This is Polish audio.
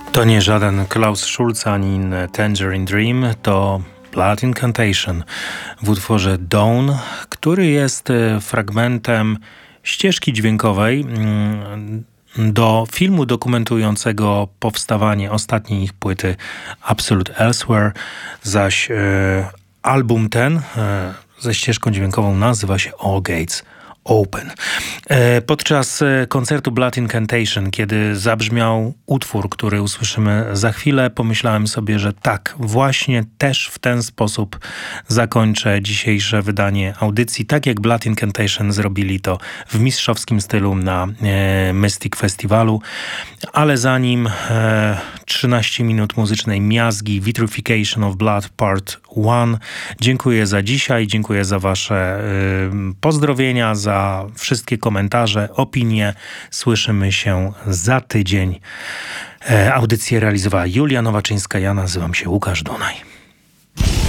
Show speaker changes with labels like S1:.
S1: To nie żaden Klaus Schulze ani Tangerine Dream, to Blood Incantation w utworze Dawn, który jest fragmentem ścieżki dźwiękowej do filmu dokumentującego powstawanie ostatniej ich płyty Absolute Elsewhere, zaś album ten ze ścieżką dźwiękową nazywa się All Gates Open. Podczas koncertu Blood Incantation, kiedy zabrzmiał utwór, który usłyszymy za chwilę, pomyślałem sobie, że tak, właśnie też w ten sposób zakończę dzisiejsze wydanie audycji, tak jak Blood Incantation zrobili to w mistrzowskim stylu na Mystic Festiwalu. Ale zanim 13 minut muzycznej miazgi, Vitrification of Blood Part 1. Dziękuję za dzisiaj, dziękuję za wasze pozdrowienia, za wszystkie komentarze, opinie. Słyszymy się za tydzień. Audycję realizowała Julia Nowaczyńska, ja nazywam się Łukasz Dunaj.